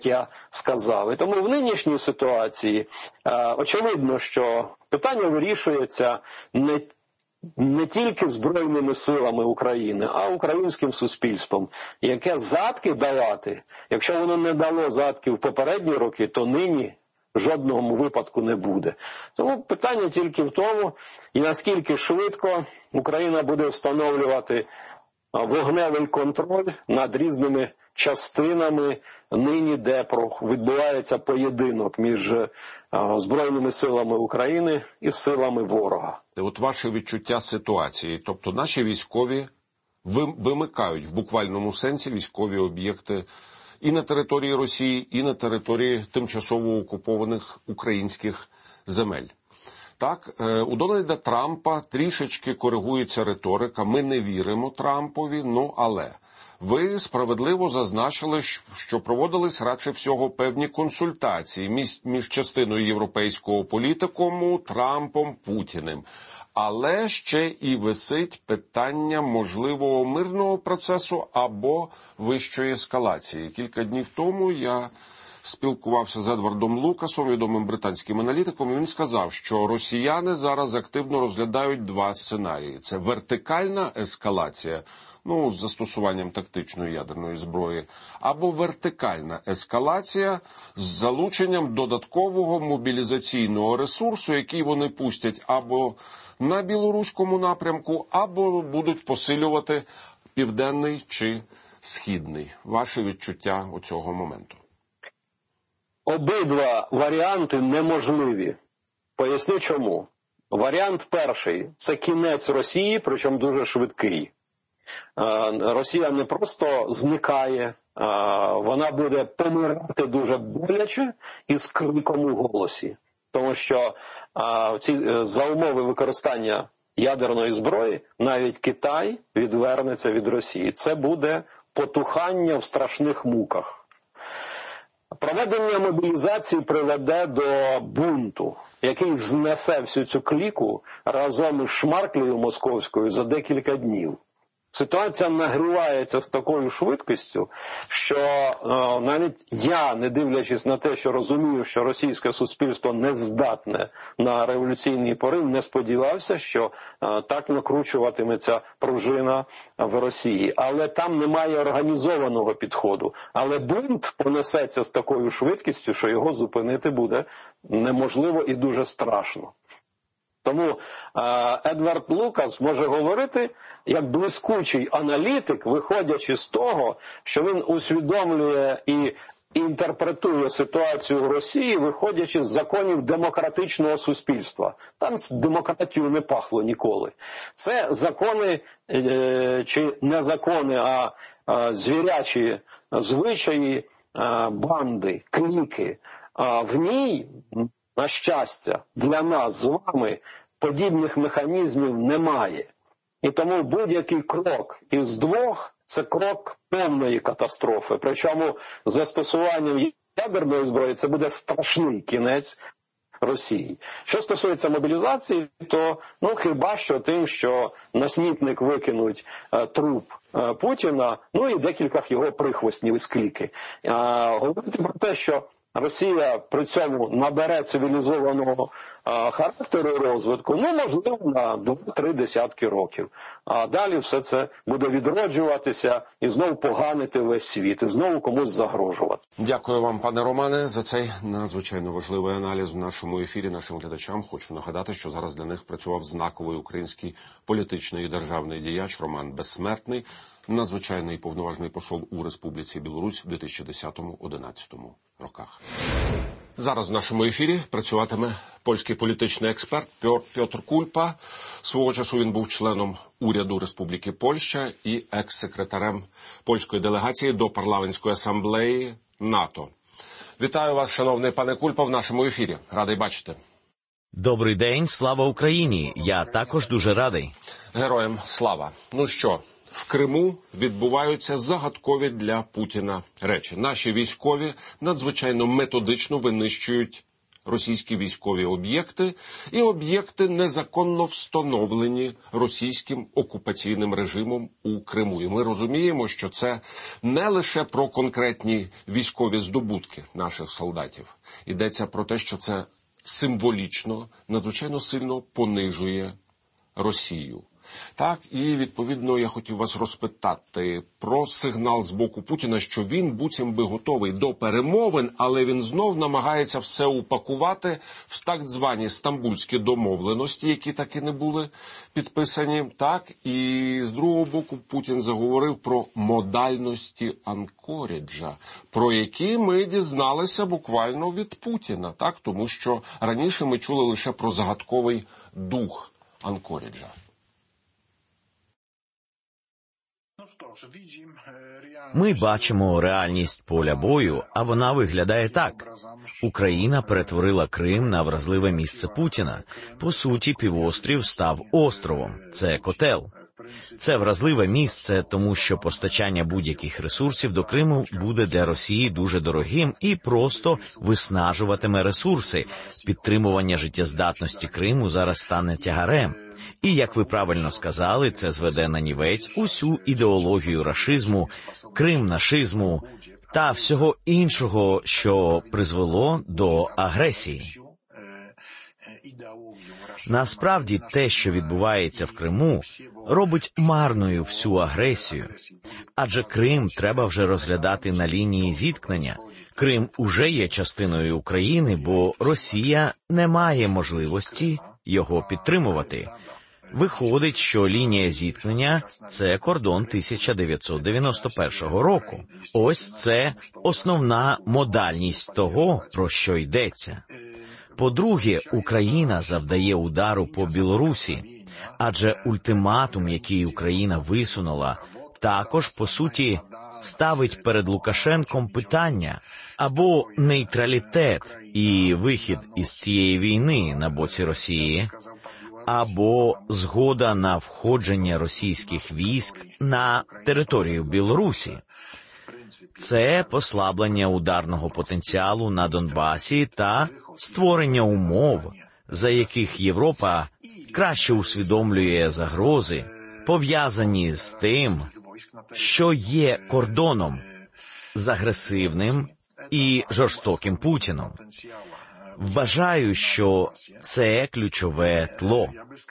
я сказав. І тому в нинішній ситуації очевидно, що питання вирішується не тільки Збройними силами України, а українським суспільством, яке задки давати, якщо воно не дало задки в попередні роки, то нині в жодному випадку не буде. Тому питання тільки в тому, і наскільки швидко Україна буде встановлювати вогневий контроль над різними частинами нині, де відбувається поєдинок між Збройними силами України і силами ворога. От ваше відчуття ситуації, тобто наші військові вимикають в буквальному сенсі військові об'єкти і на території Росії, і на території тимчасово окупованих українських земель. Так, у Дональда Трампа трішечки коригується риторика, ми не віримо Трампові, але ви справедливо зазначили, що проводились радше всього певні консультації між частиною європейського політикуму, Трампом, Путіним. Але ще і висить питання можливого мирного процесу або вищої ескалації. Кілька днів тому я спілкувався з Едвардом Лукасом, відомим британським аналітиком, і він сказав, що росіяни зараз активно розглядають два сценарії. Це вертикальна ескалація, з застосуванням тактичної ядерної зброї, або вертикальна ескалація з залученням додаткового мобілізаційного ресурсу, який вони пустять або на білоруському напрямку, або будуть посилювати південний чи східний. Ваше відчуття у цього моменту? Обидва варіанти неможливі. Поясню чому. Варіант перший – це кінець Росії, причому дуже швидкий. Росія не просто зникає, вона буде помирати дуже боляче і з криком у голосі. Тому що за умови використання ядерної зброї навіть Китай відвернеться від Росії. Це буде потухання в страшних муках. Проведення мобілізації приведе до бунту, який знесе всю цю кліку разом із Шмарклею московською за декілька днів. Ситуація нагрівається з такою швидкістю, що навіть я, не дивлячись на те, що розумію, що російське суспільство не здатне на революційний порив, не сподівався, що так накручуватиметься пружина в Росії. Але там немає організованого підходу. Але бунт понесеться з такою швидкістю, що його зупинити буде неможливо і дуже страшно. Тому Едвард Лукас може говорити як блискучий аналітик, виходячи з того, що він усвідомлює і інтерпретує ситуацію в Росії, виходячи з законів демократичного суспільства. Там з демократією не пахло ніколи. Це закони, чи не закони, а звірячі звичаї банди, кліки. В ній, на щастя, для нас з вами подібних механізмів немає. І тому будь-який крок із двох – це крок повної катастрофи. Причому застосуванням ядерної зброї це буде страшний кінець Росії. Що стосується мобілізації, то хіба що тим, що на смітник викинуть труп Путіна, і декілька його прихвостнів із кліки. Говорити про те, що Росія при цьому набере цивілізованого характеру розвитку, можливо, на 2-3 десятки років. А далі все це буде відроджуватися і знову поганити весь світ, і знову комусь загрожувати. Дякую вам, пане Романе, за цей надзвичайно важливий аналіз в нашому ефірі. Нашим глядачам хочу нагадати, що зараз для них працював знаковий український політичний і державний діяч Роман Безсмертний, надзвичайний повноважний посол у Республіці Білорусь в 2010-2011 роках. Зараз в нашому ефірі працюватиме польський політичний експерт Пьотр Кульпа. Свого часу він був членом уряду Республіки Польща і екс-секретарем польської делегації до парламентської асамблеї НАТО. Вітаю вас, шановний пане Кульпа, в нашому ефірі. Радий бачити. Добрий день, слава Україні. Я також дуже радий. Героям слава. В Криму відбуваються загадкові для Путіна речі. Наші військові надзвичайно методично винищують російські військові об'єкти і об'єкти, незаконно встановлені російським окупаційним режимом у Криму. І ми розуміємо, що це не лише про конкретні військові здобутки наших солдатів. Йдеться про те, що це символічно, надзвичайно сильно понижує Росію. Так, і, відповідно, я хотів вас розпитати про сигнал з боку Путіна, що він буцім би готовий до перемовин, але він знов намагається все упакувати в так звані стамбульські домовленості, які так і не були підписані. Так, і з другого боку Путін заговорив про модальності Анкоріджа, про які ми дізналися буквально від Путіна, так, тому що раніше ми чули лише про загадковий дух Анкоріджа. Ми бачимо реальність поля бою, а вона виглядає так. Україна перетворила Крим на вразливе місце Путіна. По суті, півострів став островом. Це котел. Це вразливе місце, тому що постачання будь-яких ресурсів до Криму буде для Росії дуже дорогим і просто виснажуватиме ресурси. Підтримування життєздатності Криму зараз стане тягарем. І, як ви правильно сказали, це зведе на нівець усю ідеологію рашизму, кримнашизму та всього іншого, що призвело до агресії. Насправді, те, що відбувається в Криму, робить марною всю агресію. Адже Крим треба вже розглядати на лінії зіткнення. Крим уже є частиною України, бо Росія не має можливості його підтримувати. Виходить, що лінія зіткнення – це кордон 1991 року. Ось це основна модальність того, про що йдеться. По-друге, Україна завдає удару по Білорусі, адже ультиматум, який Україна висунула, також, по суті, ставить перед Лукашенком питання або нейтралітет і вихід із цієї війни на боці Росії, або згода на входження російських військ на територію Білорусі. Це послаблення ударного потенціалу на Донбасі та створення умов, за яких Європа краще усвідомлює загрози, пов'язані з тим, що є кордоном з агресивним і жорстоким Путіном. Вважаю, що це ключове тло.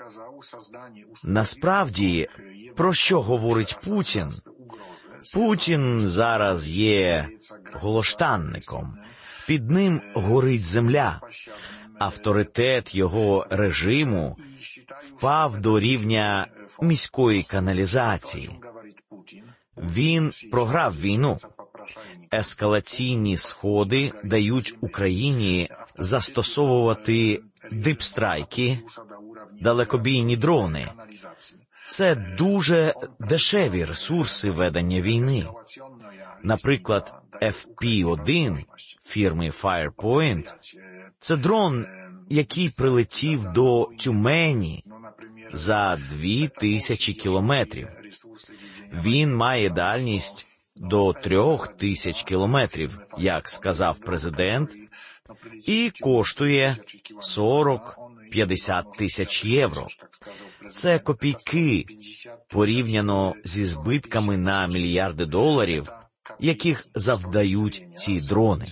Насправді, про що говорить Путін? Путін зараз є голоштанником. Під ним горить земля. Авторитет його режиму впав до рівня міської каналізації. Він програв війну. Ескалаційні сходи дають Україні застосовувати дипстрайки, далекобійні дрони. Це дуже дешеві ресурси ведення війни. Наприклад, FP-1 фірми Firepoint – це дрон, який прилетів до Тюмені за 2000 кілометрів. Він має дальність до 3000 кілометрів, як сказав президент, і коштує 40-50 тисяч євро. Це копійки порівняно зі збитками на мільярди доларів, яких завдають ці дрони.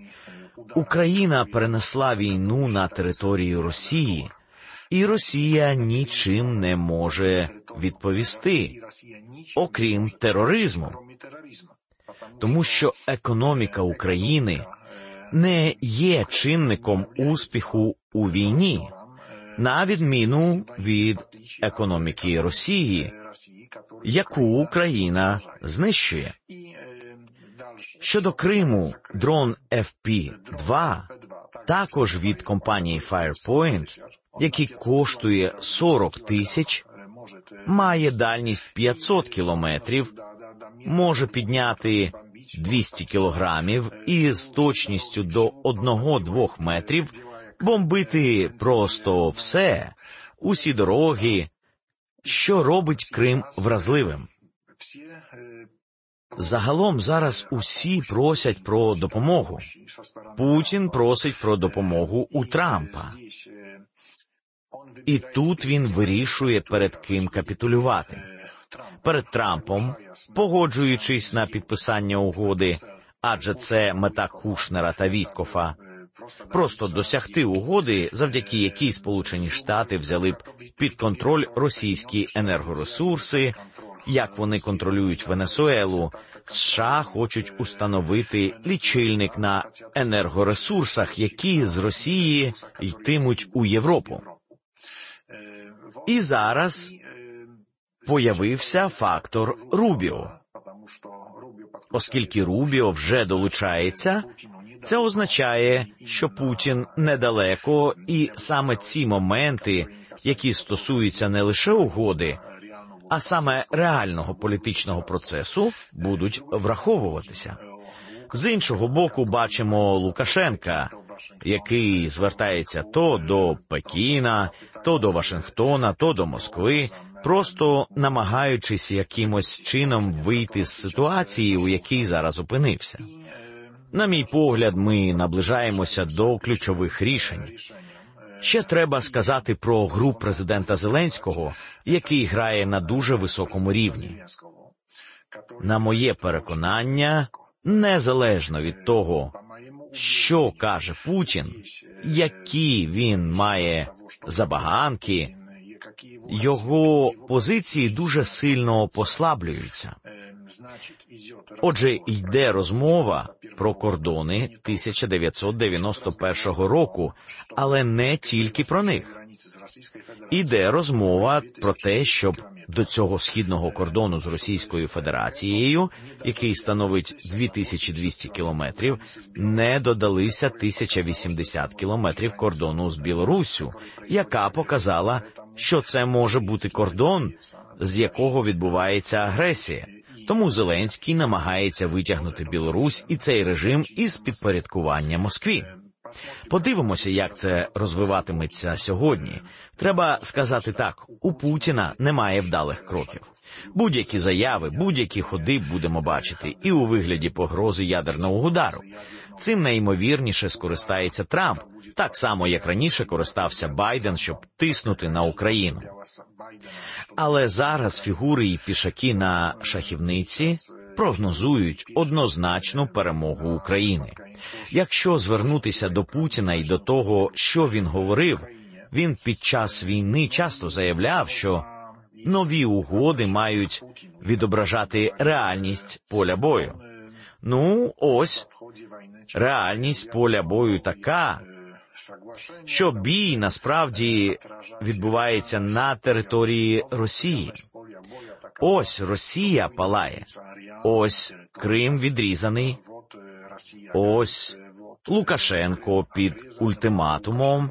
Україна перенесла війну на територію Росії, і Росія нічим не може відповісти, окрім тероризму. Тому що економіка України не є чинником успіху у війні, на відміну від економіки Росії, яку Україна знищує. Щодо Криму, дрон FP-2, також від компанії Firepoint, який коштує 40 тисяч, має дальність 500 кілометрів, може підняти 200 кілограмів і з точністю до 1-2 метрів бомбити просто все, усі дороги, що робить Крим вразливим. Загалом зараз усі просять про допомогу. Путін просить про допомогу у Трампа. І тут він вирішує, перед ким капітулювати. Перед Трампом, погоджуючись на підписання угоди, адже це мета Кушнера та Віткофа, просто досягти угоди, завдяки якій Сполучені Штати взяли б під контроль російські енергоресурси, як вони контролюють Венесуелу. США хочуть установити лічильник на енергоресурсах, які з Росії йтимуть у Європу. І зараз появився фактор Рубіо. Оскільки Рубіо вже долучається, це означає, що Путін недалеко, і саме ці моменти, які стосуються не лише угоди, а саме реального політичного процесу, будуть враховуватися. З іншого боку, бачимо Лукашенка, який звертається то до Пекіна, то до Вашингтона, то до Москви, просто намагаючись якимось чином вийти з ситуації, у якій зараз опинився. На мій погляд, ми наближаємося до ключових рішень. Ще треба сказати про гру президента Зеленського, який грає на дуже високому рівні. На моє переконання, незалежно від того, що каже Путін, які він має забаганки, його позиції дуже сильно послаблюються. Отже, йде розмова про кордони 1991 року, але не тільки про них. Іде розмова про те, щоб до цього східного кордону з Російською Федерацією, який становить 2200 кілометрів, не додалися 1080 кілометрів кордону з Білоруссю, яка показала, що це може бути кордон, з якого відбувається агресія. Тому Зеленський намагається витягнути Білорусь і цей режим із підпорядкування Москві. Подивимося, як це розвиватиметься сьогодні. Треба сказати так, у Путіна немає вдалих кроків. Будь-які заяви, будь-які ходи будемо бачити і у вигляді погрози ядерного удару. Цим найімовірніше скористається Трамп, так само, як раніше користався Байден, щоб тиснути на Україну. Але зараз фігури і пішаки на шахівниці прогнозують однозначну перемогу України. Якщо звернутися до Путіна і до того, що він говорив, він під час війни часто заявляв, що нові угоди мають відображати реальність поля бою. Ну, ось, реальність поля бою така, що бій насправді відбувається на території Росії. Ось Росія палає, ось Крим відрізаний, ось Лукашенко під ультиматумом.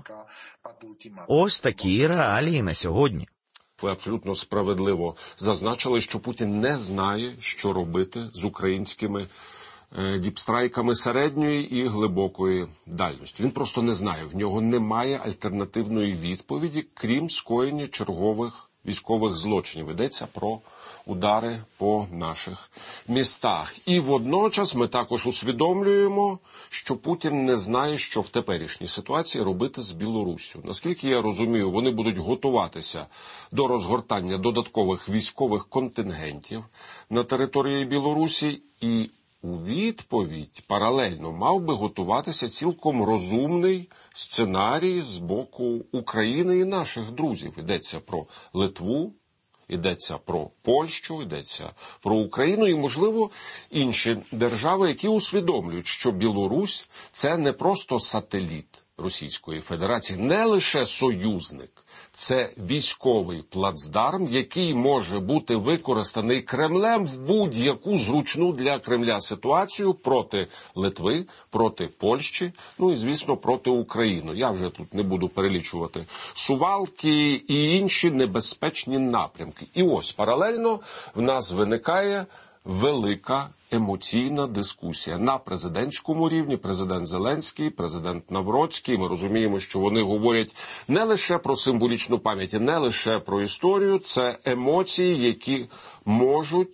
Ось такі реалії на сьогодні. Ви абсолютно справедливо зазначили, що Путін не знає, що робити з українськими діпстрайками середньої і глибокої дальності. Він просто не знає, в нього немає альтернативної відповіді, крім скоєння чергових військових злочинів. Йдеться про удари по наших містах. І водночас ми також усвідомлюємо, що Путін не знає, що в теперішній ситуації робити з Білоруссю. Наскільки я розумію, вони будуть готуватися до розгортання додаткових військових контингентів на території Білорусі, і у відповідь паралельно мав би готуватися цілком розумний сценарій з боку України і наших друзів. Йдеться про Литву, йдеться про Польщу, йдеться про Україну і, можливо, інші держави, які усвідомлюють, що Білорусь – це не просто сателіт Російської Федерації, не лише союзник, це військовий плацдарм, який може бути використаний Кремлем в будь-яку зручну для Кремля ситуацію проти Литви, проти Польщі, ну і, звісно, проти України. Я вже тут не буду перелічувати Сувалки і інші небезпечні напрямки. І ось паралельно в нас виникає велика емоційна дискусія на президентському рівні. Президент Зеленський, президент Навроцький. Ми розуміємо, що вони говорять не лише про символічну пам'ять, не лише про історію. Це емоції, які можуть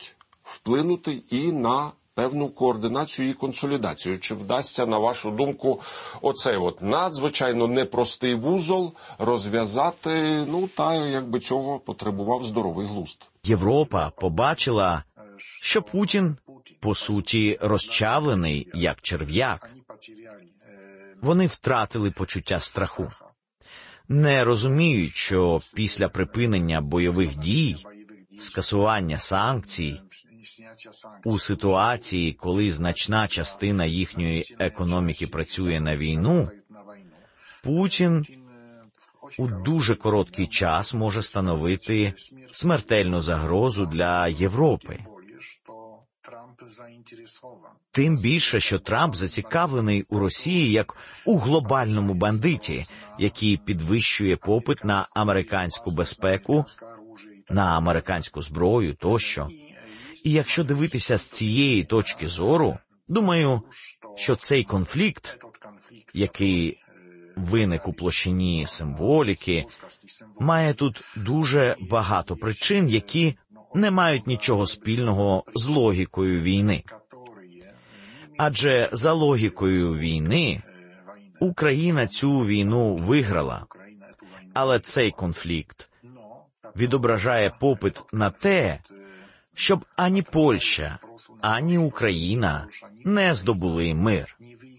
вплинути і на певну координацію і консолідацію. Чи вдасться, на вашу думку, оцей надзвичайно непростий вузол розв'язати, якби цього потребував здоровий глузд? Європа побачила, що Путін, по суті, розчавлений, як черв'як. Вони втратили почуття страху. Не розуміють, що після припинення бойових дій, скасування санкцій, у ситуації, коли значна частина їхньої економіки працює на війну, Путін у дуже короткий час може становити смертельну загрозу для Європи. Тим більше, що Трамп зацікавлений у Росії як у глобальному бандиті, який підвищує попит на американську безпеку, на американську зброю тощо. І якщо дивитися з цієї точки зору, думаю, що цей конфлікт, який виник у площині символіки, має тут дуже багато причин, які не мають нічого спільного з логікою війни. Адже за логікою війни Україна цю війну виграла, але цей конфлікт відображає попит на те, щоб ані Польща, ані Україна не здобули мир.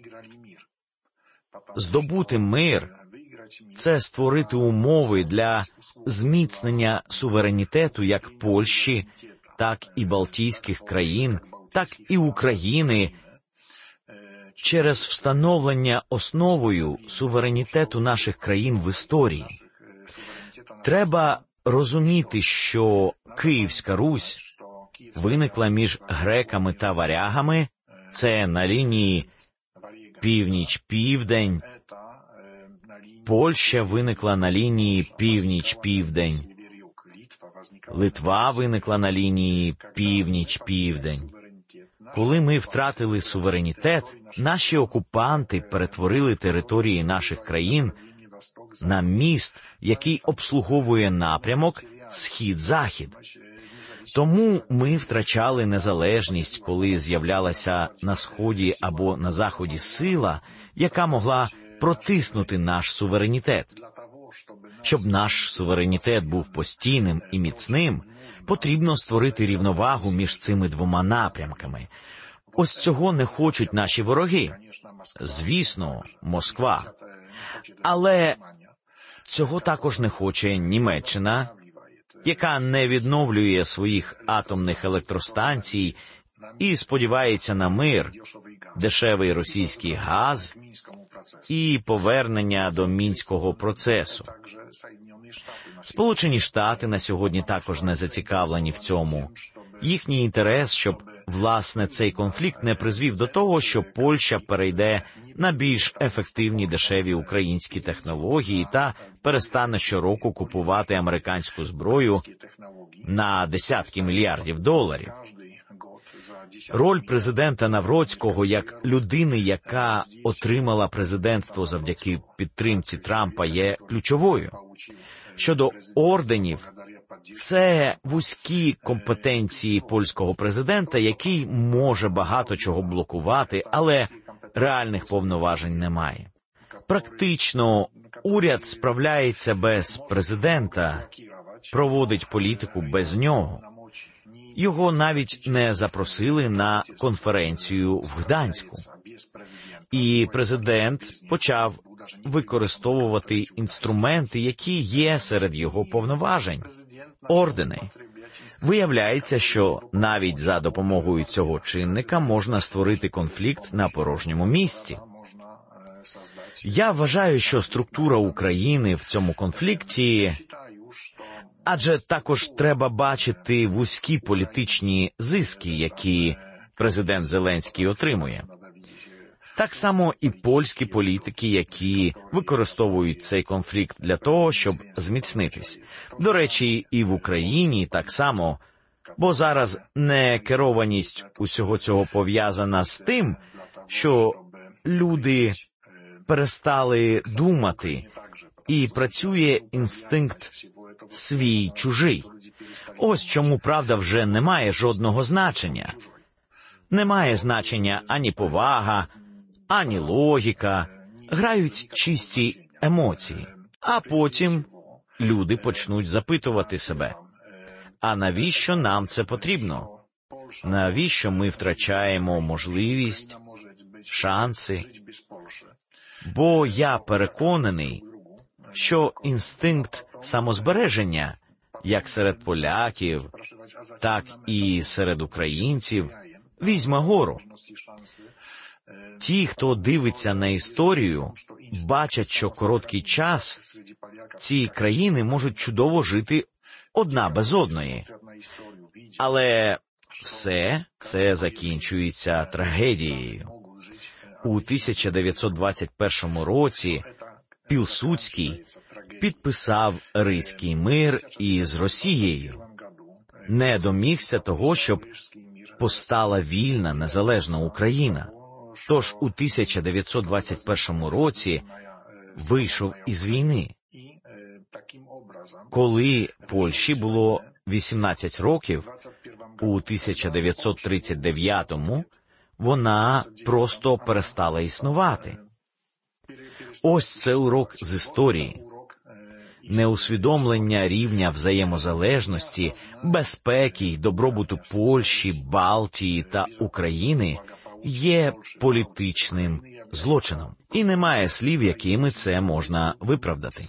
Здобути мир – це створити умови для зміцнення суверенітету як Польщі, так і Балтійських країн, так і України, через встановлення основою суверенітету наших країн в історії. Треба розуміти, що Київська Русь виникла між греками та варягами, це на лінії північ-південь. Польща виникла на лінії північ-південь. Литва виникла на лінії північ-південь. Коли ми втратили суверенітет, наші окупанти перетворили території наших країн на міст, який обслуговує напрямок Схід-Захід. Тому ми втрачали незалежність, коли з'являлася на Сході або на Заході сила, яка могла протиснути наш суверенітет. Щоб наш суверенітет був постійним і міцним, потрібно створити рівновагу між цими двома напрямками. Ось цього не хочуть наші вороги. Звісно, Москва. Але цього також не хоче Німеччина, яка не відновлює своїх атомних електростанцій і сподівається на мир, дешевий російський газ і повернення до Мінського процесу. Сполучені Штати на сьогодні також не зацікавлені в цьому. Їхній інтерес, щоб, власне, цей конфлікт не призвів до того, що Польща перейде на більш ефективні дешеві українські технології та перестане щороку купувати американську зброю на десятки мільярдів доларів. Роль президента Навроцького як людини, яка отримала президентство завдяки підтримці Трампа, є ключовою. Щодо орденів, це вузькі компетенції польського президента, який може багато чого блокувати, але реальних повноважень немає. Практично уряд справляється без президента, проводить політику без нього. Його навіть не запросили на конференцію в Гданську. І президент почав використовувати інструменти, які є серед його повноважень – ордени. Виявляється, що навіть за допомогою цього чинника можна створити конфлікт на порожньому місці. Я вважаю, що структура України в цьому конфлікті, адже також треба бачити вузькі політичні зиски, які президент Зеленський отримує. Так само і польські політики, які використовують цей конфлікт для того, щоб зміцнитись. До речі, і в Україні так само, бо зараз некерованість усього цього пов'язана з тим, що люди перестали думати, і працює інстинкт свій-чужий. Ось чому правда вже не має жодного значення. Немає значення ані повага, ані логіка. Грають чисті емоції. А потім люди почнуть запитувати себе, а навіщо нам це потрібно? Навіщо ми втрачаємо можливість, шанси? Бо я переконаний, що інстинкт самозбереження, як серед поляків, так і серед українців, візьме гору. Ті, хто дивиться на історію, бачать, що короткий час ці країни можуть чудово жити одна без одної. Але все це закінчується трагедією. У 1921 році Пілсудський підписав Ризький мир із Росією. Не домігся того, щоб постала вільна, незалежна Україна. Тож у 1921 році вийшов із війни. Коли Польщі було 18 років, у 1939-му вона просто перестала існувати. Ось це урок з історії. Неусвідомлення рівня взаємозалежності, безпеки й добробуту Польщі, Балтії та України є політичним злочином. І немає слів, якими це можна виправдати.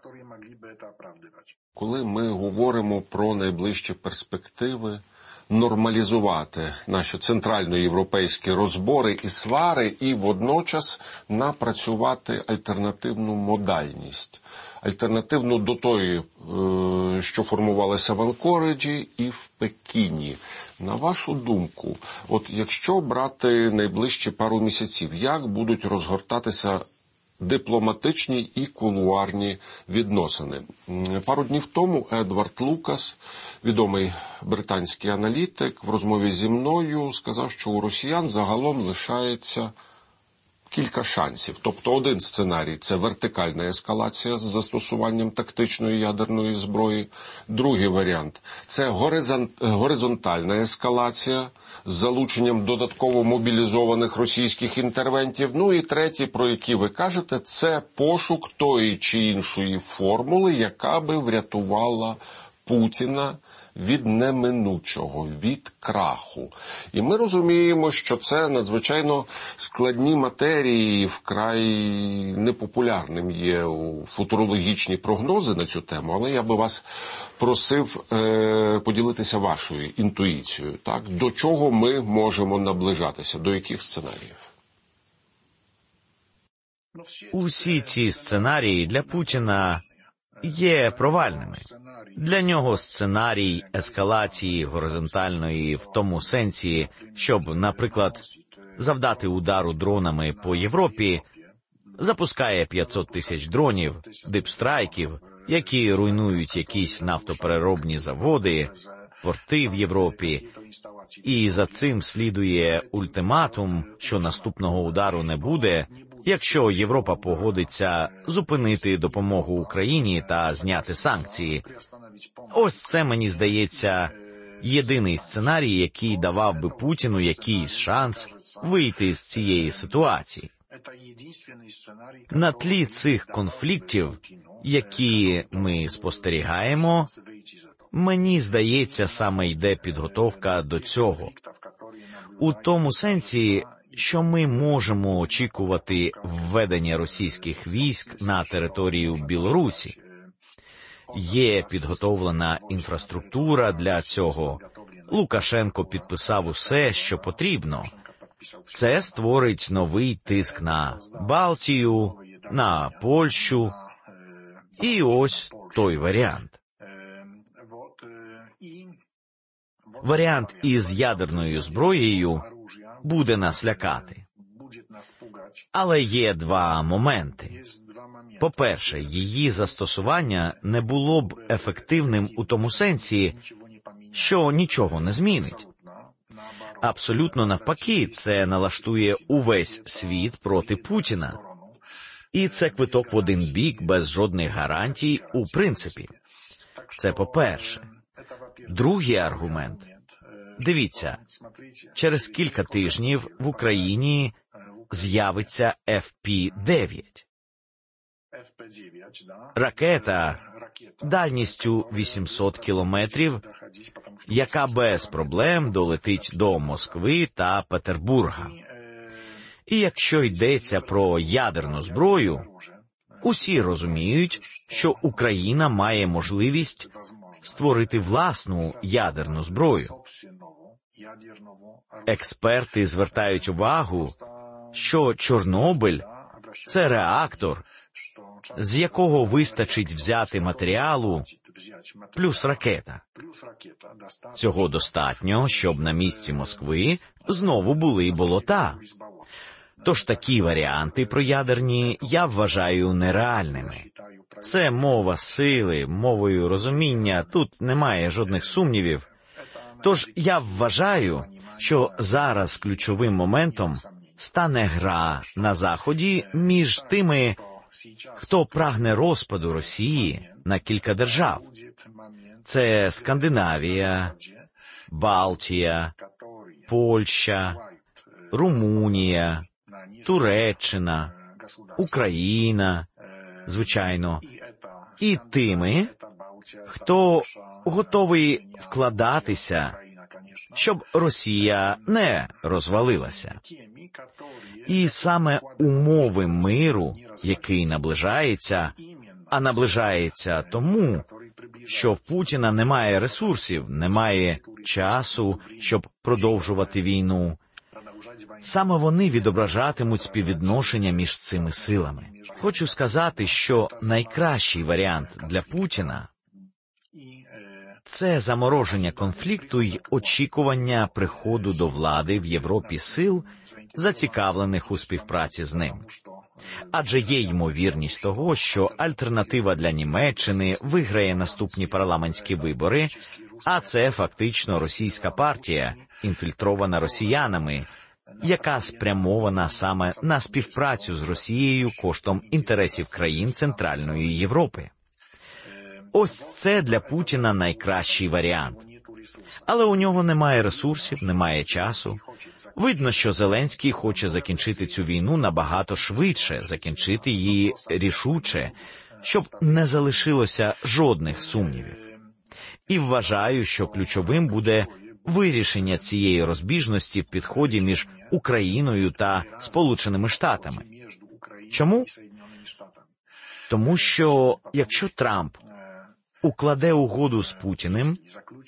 Коли ми говоримо про найближчі перспективи, нормалізувати наші центральноєвропейські розбори і свари і водночас напрацювати альтернативну модальність. Альтернативну до тої, що формувалася в Анкориджі і в Пекіні. На вашу думку, от якщо брати найближчі пару місяців, як будуть розгортатися дипломатичні і кулуарні відносини? Пару днів тому Едвард Лукас, відомий британський аналітик, в розмові зі мною сказав, що у росіян загалом лишається кілька шансів. Тобто один сценарій – це вертикальна ескалація з застосуванням тактичної ядерної зброї. Другий варіант – це горизонтальна ескалація з залученням додатково мобілізованих російських інтервентів. Ну і третій, про який ви кажете, це пошук тої чи іншої формули, яка би врятувала Путіна від неминучого, від краху. І ми розуміємо, що це надзвичайно складні матерії, вкрай непопулярним є футурологічні прогнози на цю тему, але я би вас просив поділитися вашою інтуїцією. Так? До чого ми можемо наближатися, до яких сценаріїв? Усі ці сценарії для Путіна є провальними. Для нього сценарій ескалації горизонтальної в тому сенсі, щоб, наприклад, завдати удару дронами по Європі, запускає 500 тисяч дронів, дипстрайків, які руйнують якісь нафтопереробні заводи, порти в Європі, і за цим слідує ультиматум, що наступного удару не буде, якщо Європа погодиться зупинити допомогу Україні та зняти санкції. Ось це, мені здається, єдиний сценарій, який давав би Путіну якийсь шанс вийти з цієї ситуації. На тлі цих конфліктів, які ми спостерігаємо, мені здається, саме йде підготовка до цього. У тому сенсі, що ми можемо очікувати введення російських військ на територію Білорусі. Є підготовлена інфраструктура для цього. Лукашенко підписав усе, що потрібно. Це створить новий тиск на Балтію, на Польщу. І ось той варіант. Варіант із ядерною зброєю буде нас лякати. Але є два моменти. По-перше, її застосування не було б ефективним у тому сенсі, що нічого не змінить. Абсолютно навпаки, це налаштує увесь світ проти Путіна. І це квиток в один бік без жодних гарантій у принципі. Це по-перше. Другий аргумент. Дивіться, через кілька тижнів в Україні з'явиться FP-9. Ракета дальністю 800 кілометрів, яка без проблем долетить до Москви та Петербурга. І якщо йдеться про ядерну зброю, усі розуміють, що Україна має можливість створити власну ядерну зброю. Експерти звертають увагу, що Чорнобиль – це реактор, з якого вистачить взяти матеріалу плюс ракета. Цього достатньо, щоб на місці Москви знову були болота. Тож такі варіанти проядерні я вважаю нереальними. Це мова сили, мовою розуміння, тут немає жодних сумнівів. Тож я вважаю, що зараз ключовим моментом стане гра на Заході між тими, хто прагне розпаду Росії на кілька держав. Це Скандинавія, Балтія, Польща, Румунія, Туреччина, Україна, звичайно, і тими, хто готовий вкладатися, щоб Росія не розвалилася. І саме умови миру, який наближається, а наближається тому, що в Путіна немає ресурсів, немає часу, щоб продовжувати війну. Саме вони відображатимуть співвідношення між цими силами. Хочу сказати, що найкращий варіант для Путіна – це замороження конфлікту й очікування приходу до влади в Європі сил, зацікавлених у співпраці з ним. Адже є ймовірність того, що альтернатива для Німеччини виграє наступні парламентські вибори, а це фактично російська партія, інфільтрована росіянами, яка спрямована саме на співпрацю з Росією коштом інтересів країн Центральної Європи. Ось це для Путіна найкращий варіант. Але у нього немає ресурсів, немає часу. Видно, що Зеленський хоче закінчити цю війну набагато швидше, закінчити її рішуче, щоб не залишилося жодних сумнівів. І вважаю, що ключовим буде вирішення цієї розбіжності в підході між Україною та Сполученими Штатами. Чому? Тому що, якщо Трамп укладе угоду з Путіним,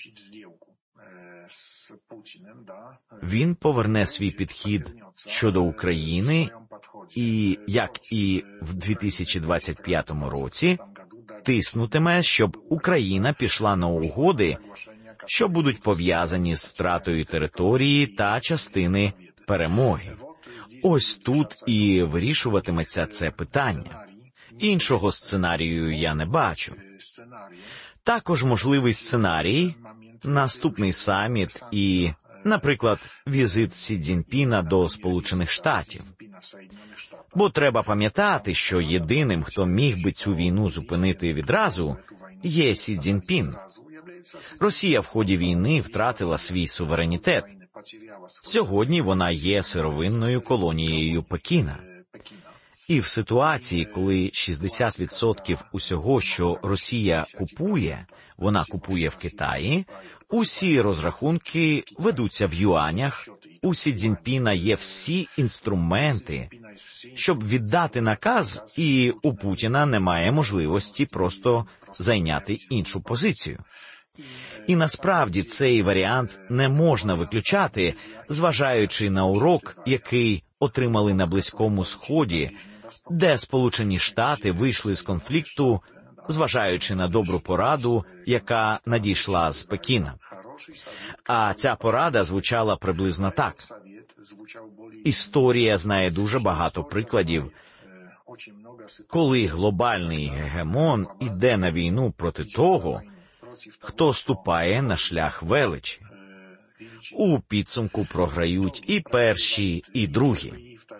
він поверне свій підхід щодо України і, як і в 2025 році, тиснутиме, щоб Україна пішла на угоди, що будуть пов'язані з втратою території та частини перемоги. Ось тут і вирішуватиметься це питання. Іншого сценарію я не бачу. Також можливий сценарій – наступний саміт і, наприклад, візит Сі Цзіньпіна до Сполучених Штатів. Бо треба пам'ятати, що єдиним, хто міг би цю війну зупинити відразу, є Сі Цзіньпін. Росія в ході війни втратила свій суверенітет. Сьогодні вона є сировинною колонією Пекіна. І в ситуації, коли 60% усього, що Росія купує, вона купує в Китаї, усі розрахунки ведуться в юанях, у Сі Цзіньпіна є всі інструменти, щоб віддати наказ, і у Путіна немає можливості просто зайняти іншу позицію. І насправді цей варіант не можна виключати, зважаючи на урок, який отримали на Близькому Сході, де Сполучені Штати вийшли з конфлікту, зважаючи на добру пораду, яка надійшла з Пекіна. А ця порада звучала приблизно так. Історія знає дуже багато прикладів, коли глобальний гегемон іде на війну проти того, хто ступає на шлях величі. У підсумку програють і перші, і другі.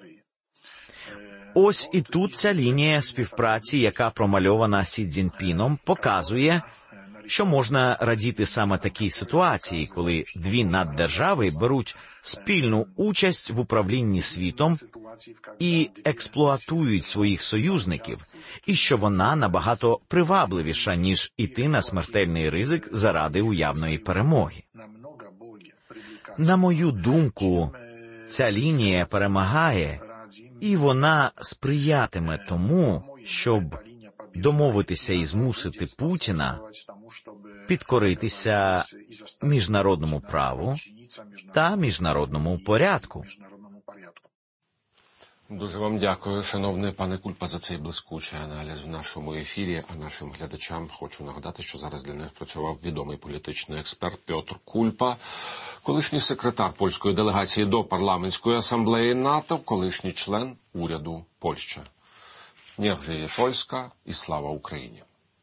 Ось і тут ця лінія співпраці, яка промальована Сі Цзіньпіном, показує, що можна радіти саме такій ситуації, коли дві наддержави беруть спільну участь в управлінні світом і експлуатують своїх союзників, і що вона набагато привабливіша, ніж іти на смертельний ризик заради уявної перемоги. На мою думку, ця лінія перемагає, і вона сприятиме тому, щоб домовитися і змусити Путіна підкоритися міжнародному праву та міжнародному порядку. Дуже вам дякую, шановний пане Кульпа, за цей блискучий аналіз в нашому ефірі. А нашим глядачам хочу нагадати, що зараз для них працював відомий політичний експерт Пьотр Кульпа, колишній секретар польської делегації до парламентської асамблеї НАТО, колишній член уряду Польщі. Niech żyje Польська і слава Україні.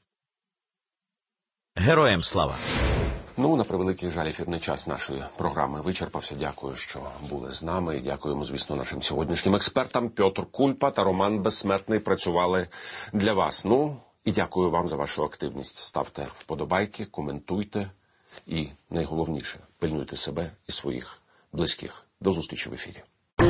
Героям слава! На превеликий жаль, ефірний час нашої програми вичерпався. Дякую, що були з нами. І дякуємо, звісно, нашим сьогоднішнім експертам. Пьотр Кульпа та Роман Безсмертний працювали для вас. І дякую вам за вашу активність. Ставте вподобайки, коментуйте і, найголовніше, пильнуйте себе і своїх близьких. До зустрічі в ефірі.